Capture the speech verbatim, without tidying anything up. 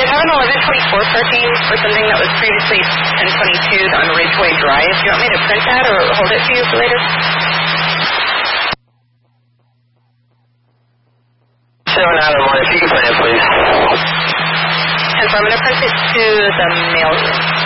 have an eleven twenty-four parking for something that was previously ten twenty-two on Ridgeway Drive. Do you want me to print that or hold it for you for later? seven out of one, if you can print it, please. And so I'm going to print it to the mail room.